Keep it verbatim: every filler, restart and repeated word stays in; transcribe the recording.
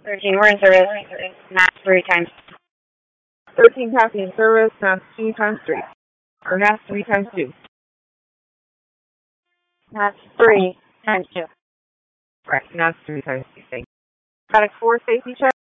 thirteen, we're in service. Max three times. thirteen passing service, max two times three. Or max three times two. Max three times two. Right, max three times two. Thank you. Got a four safety check.